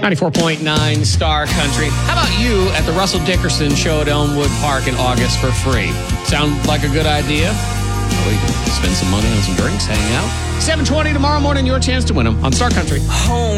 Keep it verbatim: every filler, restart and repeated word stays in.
ninety-four point nine Star Country. How about you at the Russell Dickerson Show at Elmwood Park in August for free? Sound like a good idea? We can spend some money on some drinks, hang out. seven twenty tomorrow morning, your chance to win them on Star Country. Home.